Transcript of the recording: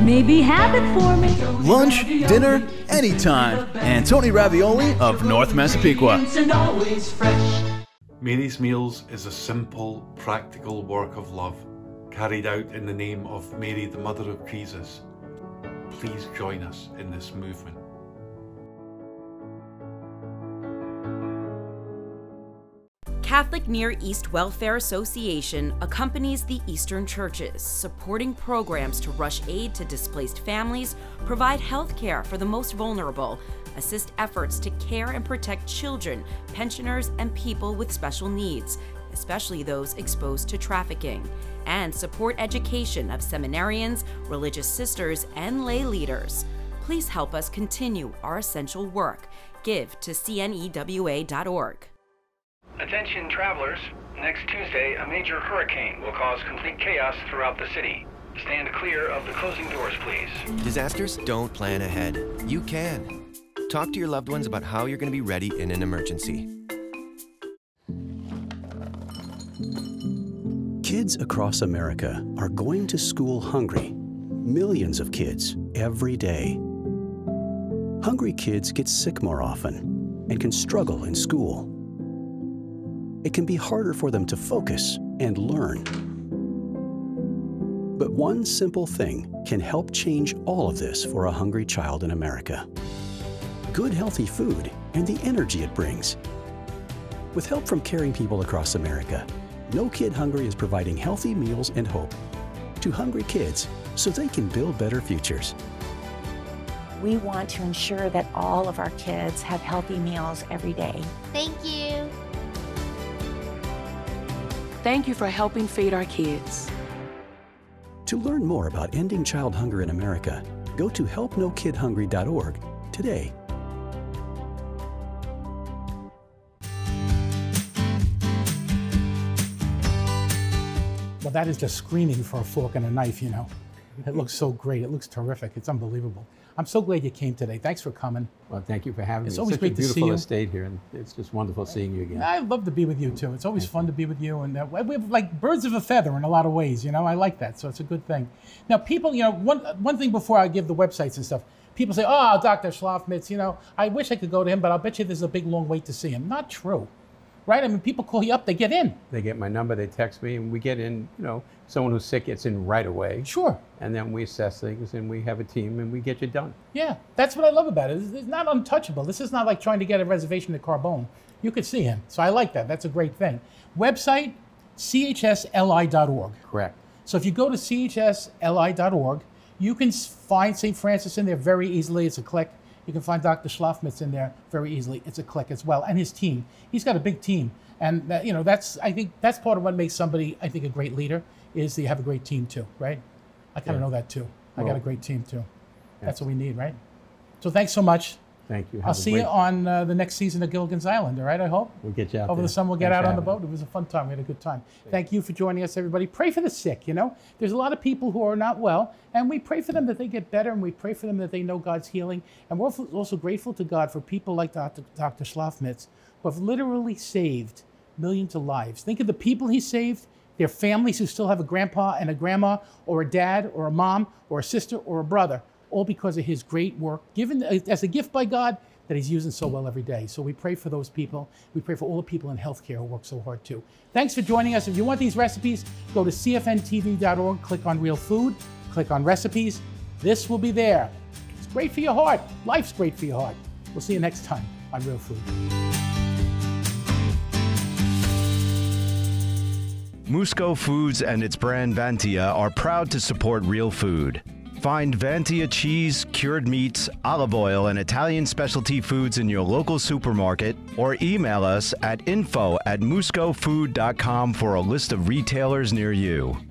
Maybe have it for me. Lunch, dinner, anytime. Antoni Ravioli of North Massapequa. Mary's Meals is a simple, practical work of love, carried out in the name of Mary, the Mother of Jesus. Please join us in this movement. Catholic Near East Welfare Association accompanies the Eastern churches, supporting programs to rush aid to displaced families, provide health care for the most vulnerable, assist efforts to care and protect children, pensioners, and people with special needs, especially those exposed to trafficking, and support education of seminarians, religious sisters, and lay leaders. Please help us continue our essential work. Give to cnewa.org. Attention travelers, next Tuesday a major hurricane will cause complete chaos throughout the city. Stand clear of the closing doors, please. Disasters don't plan ahead. You can. Talk to your loved ones about how you're going to be ready in an emergency. Kids across America are going to school hungry. Millions of kids every day. Hungry kids get sick more often and can struggle in school. It can be harder for them to focus and learn. But one simple thing can help change all of this for a hungry child in America. Good, healthy food and the energy it brings. With help from caring people across America, No Kid Hungry is providing healthy meals and hope to hungry kids so they can build better futures. We want to ensure that all of our kids have healthy meals every day. Thank you. Thank you for helping feed our kids. To learn more about ending child hunger in America, go to helpnokidhungry.org today. Well, that is just screaming for a fork and a knife, you know. It looks so great. It looks terrific. It's unbelievable. I'm so glad you came today. Thanks for coming. Well, thank you for having me. It's always such great to see you. a beautiful estate here, and it's just wonderful seeing you again. I love to be with you, too. It's always fun to be with you. And we're like birds of a feather in a lot of ways, you know. I like that, so it's a good thing. Now, people, you know, one thing before I give the websites and stuff, people say, oh, Dr. Schlafmitz, you know, I wish I could go to him, but I'll bet you there's a big, long wait to see him. Not true. Right? I mean, people call you up, they get in. They get my number, they text me, and we get in, you know, someone who's sick gets in right away. Sure. And then we assess things, and we have a team, and we get you done. Yeah, that's what I love about it. It's not untouchable. This is not like trying to get a reservation at Carbone. You could see him. So I like that. That's a great thing. Website, chsli.org. Correct. So if you go to chsli.org, you can find St. Francis in there very easily. It's a click. You can find Dr. Schlafmitz in there very easily. It's a click as well, and his team. He's got a big team, and you know I think that's part of what makes somebody, I think, a great leader is that you have a great team too, right? I kind of know that too. I got a great team too. That's what we need, right? So thanks so much. Thank you. I'll see you on the next season of Gilligan's Island, all right, I hope? We'll get you out Over there. the summer, we'll get Thanks out for on the having boat. It was a fun time. We had a good time. Thank you for joining us, everybody. Pray for the sick, you know? There's a lot of people who are not well, and we pray for them that they get better, and we pray for them that they know God's healing. And we're also grateful to God for people like Dr. Schlafmitz, who have literally saved millions of lives. Think of the people he saved, their families who still have a grandpa and a grandma, or a dad, or a mom, or a sister, or a brother, all because of his great work, given as a gift by God, that he's using so well every day. So we pray for those people. We pray for all the people in healthcare who work so hard too. Thanks for joining us. If you want these recipes, go to cfntv.org, click on Real Food, click on Recipes. This will be there. It's great for your heart. Life's great for your heart. We'll see you next time on Real Food. Musco Foods and its brand Vantia are proud to support Real Food. Find Vantia cheese, cured meats, olive oil, and Italian specialty foods in your local supermarket, or email us at info@muscofood.com for a list of retailers near you.